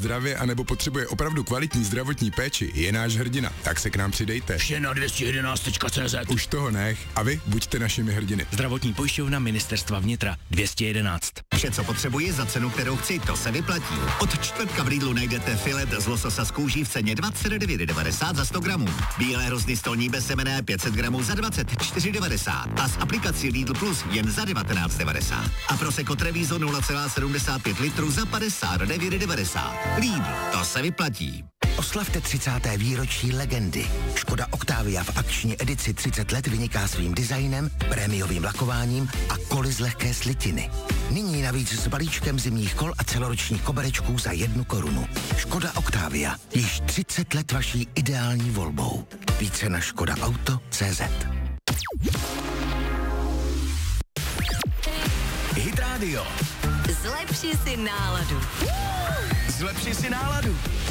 zdravě anebo potřebuje opravdu kvalitní zdravotní péči, je náš hrdina. Tak se k nám přidejte. Vše na 211.cz. Už toho nech a vy buďte našimi hrdiny. Zdravotní pojišťovna Ministerstva vnitra 211. Vše, co potřebuji za cenu, kterou chci, to se vyplatí. Od čtvrtka v Lidlu najdete filet z lososa z kůží v ceně 29,90 za 100 gramů. Bílé hrozny stolní bezsemenné 500 gramů za 24,90 a s aplikací Lidl Plus jen za 19,90. A Prosecco Treviso 0,75 litru za 59,90. Lidl, to se vyplatí. Oslavte 30. výročí legendy. Škoda Octavia v akční edici 30 let vyniká svým designem, prémiovým lakováním a koly z lehké slitiny. Nyní navíc s balíčkem zimních kol a celoročních koberečků za 1 korunu. Škoda Octavia. Již 30 let vaší ideální volbou. Více na škodaauto.cz. Hit Radio. Zlepši si náladu. Zlepši si náladu.